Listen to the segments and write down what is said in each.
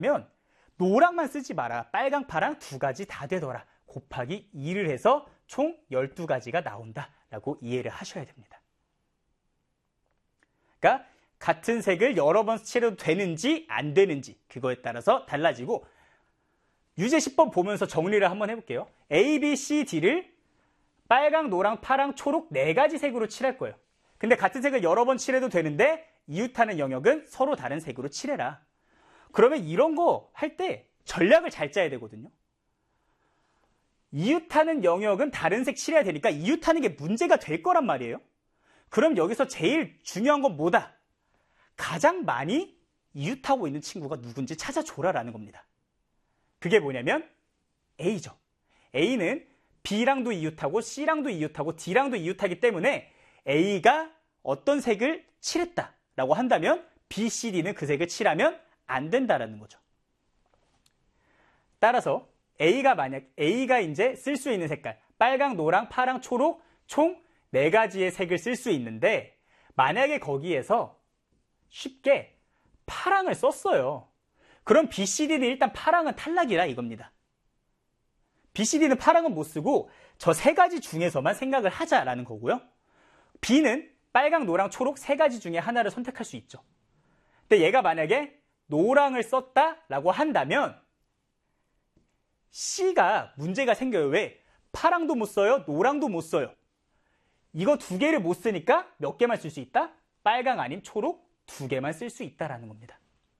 노랑만 쓰지 마라. 빨강, 파랑 두 가지 다 되더라. 곱하기 2를 해서 총 12가지가 나온다라고 이해를 하셔야 됩니다. 그러니까 같은 색을 여러 번 칠해도 되는지 안 되는지 그거에 따라서 달라지고, 유제 10번 보면서 정리를 한번 해볼게요. A, B, C, D를 빨강, 노랑, 파랑, 초록 4가지 색으로 칠할 거예요. 근데 같은 색을 여러 번 칠해도 되는데 이웃하는 영역은 서로 다른 색으로 칠해라. 그러면 이런 거 할 때 전략을 잘 짜야 되거든요. 이웃하는 영역은 다른 색 칠해야 되니까 이웃하는 게 문제가 될 거란 말이에요. 그럼 여기서 제일 중요한 건 뭐다? 가장 많이 이웃하고 있는 친구가 누군지 찾아줘라라는 겁니다. 그게 뭐냐면 A죠. A는 B랑도 이웃하고 C랑도 이웃하고 D랑도 이웃하기 때문에 A가 어떤 색을 칠했다라고 한다면 B, C, D는 그 색을 칠하면 안 된다라는 거죠. 따라서 A가 이제 쓸 수 있는 색깔, 빨강, 노랑, 파랑, 초록 총 4가지의 색을 쓸 수 있는데, 만약에 거기에서 쉽게 파랑을 썼어요. 그럼 B, C, D는 일단 파랑은 탈락이라 이겁니다. B, C, D는 파랑은 못 쓰고 저 3가지 중에서만 생각을 하자라는 거고요. B는 빨강, 노랑, 초록 3가지 중에 하나를 선택할 수 있죠. 근데 얘가 만약에 노랑을 썼다라고 한다면 C가 문제가 생겨요. 왜? 파랑도 못 써요. 노랑도 못 써요. 이거 2개를 못 쓰니까 몇 개만 쓸 수 있다? 빨강 아닌 초록 2개만 쓸 수 있다라는 겁니다.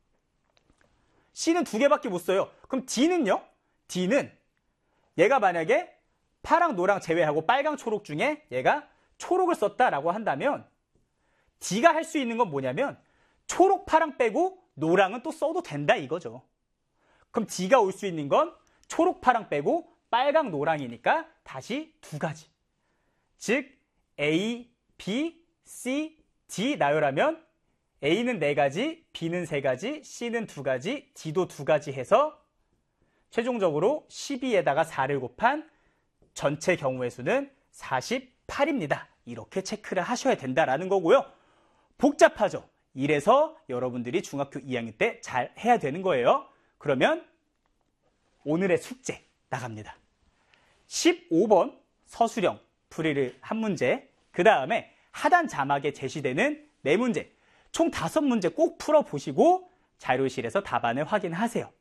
C는 2개밖에 못 써요. 그럼 D는요? D는 얘가 만약에 파랑, 노랑 제외하고 빨강, 초록 중에 얘가 초록을 썼다라고 한다면 D가 할 수 있는 건 뭐냐면 초록, 파랑 빼고 노랑은 또 써도 된다 이거죠. 그럼 D가 올 수 있는 건 초록, 파랑 빼고 빨강, 노랑이니까 다시 2가지. 즉 A, B, C, D 나열하면 A는 4가지, B는 3가지, C는 2가지, D도 2가지 해서 최종적으로 12에다가 4를 곱한 전체 경우의 수는 48입니다. 이렇게 체크를 하셔야 된다라는 거고요. 복잡하죠? 이래서 여러분들이 중학교 2학년 때 잘 해야 되는 거예요. 그러면 오늘의 숙제 나갑니다. 15번 서술형 풀이를 한 문제, 그 다음에 하단 자막에 제시되는 4문제, 총 5문제 꼭 풀어보시고 자료실에서 답안을 확인하세요.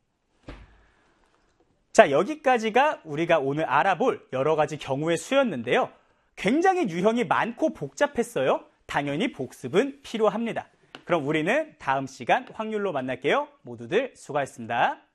자, 여기까지가 우리가 오늘 알아볼 여러 가지 경우의 수였는데요. 굉장히 유형이 많고 복잡했어요. 당연히 복습은 필요합니다. 그럼 우리는 다음 시간 확률로 만날게요. 모두들 수고하셨습니다.